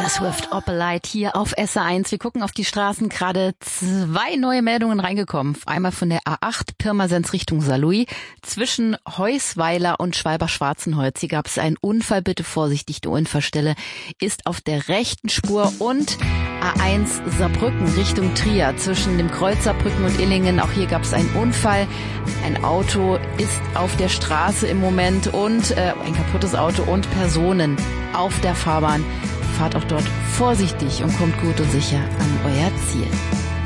Swift Opelite hier auf SR1. Wir gucken auf die Straßen, gerade 2 neue Meldungen reingekommen. Einmal von der A8 Pirmasens Richtung Saarlouis. Zwischen Heusweiler und Schwalbach-Schwarzenholz. Hier gab es einen Unfall. Bitte vorsichtig, die Unfallstelle ist auf der rechten Spur. Und A1 Saarbrücken Richtung Trier. Zwischen dem Kreuz Saarbrücken und Illingen. Auch hier gab es einen Unfall. Ein Auto ist auf der Straße im Moment und ein kaputtes Auto und Personen auf der Fahrbahn. Fahrt auch dort vorsichtig und kommt gut und sicher an euer Ziel.